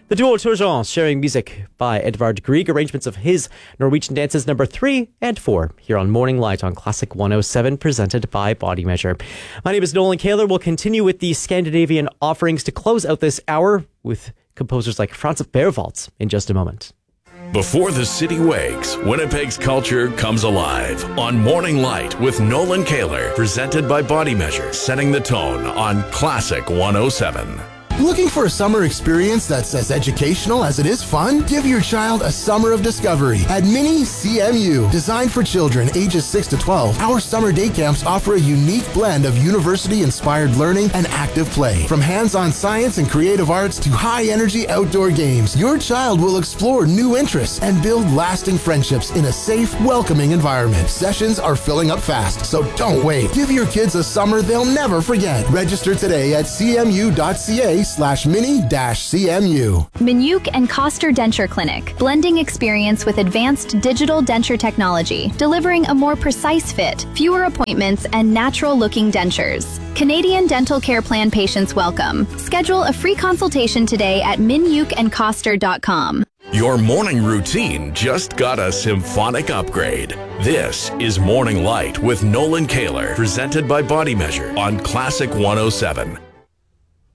The duo Turgeon sharing music by Edvard Grieg, arrangements of his Norwegian dances number 3 and 4 here on Morning Light on Classic 107, presented by Body Measure. My name is Nolan Kaler. We'll continue with the Scandinavian offerings to close out this hour with composers like Franz Berwald in just a moment. Before the city wakes, Winnipeg's culture comes alive on Morning Light with Nolan Kaler, presented by Body Measure, setting the tone on Classic 107. Looking for a summer experience that's as educational as it is fun? Give your child a summer of discovery at Mini CMU. Designed for children ages 6 to 12, our summer day camps offer a unique blend of university-inspired learning and active play. From hands-on science and creative arts to high-energy outdoor games, your child will explore new interests and build lasting friendships in a safe, welcoming environment. Sessions are filling up fast, so don't wait. Give your kids a summer they'll never forget. Register today at cmu.ca/mini-cmu. Minuk and Koster Denture Clinic, blending experience with advanced digital denture technology, delivering a more precise fit, fewer appointments, and natural-looking dentures. Canadian Dental Care Plan patients welcome. Schedule a free consultation today at minukandkoster.com. Your morning routine just got a symphonic upgrade. This is Morning Light with Nolan Kaler, presented by Body Measure on Classic 107.